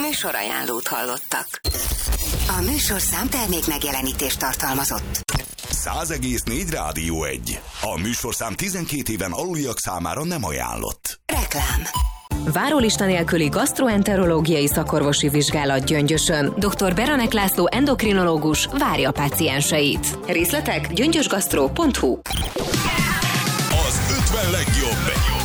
Műsorajánlót hallottak. A műsorszám termék megjelenítést tartalmazott. 100,4 Rádió 1. A műsorszám 12 éven aluliak számára nem ajánlott. Reklám. Várólista nélküli gasztroenterológiai szakorvosi vizsgálat Gyöngyösön. Dr. Beranek László endokrinológus várja a pácienseit. Részletek gyöngyösgasztro.hu. Az 50 legjobb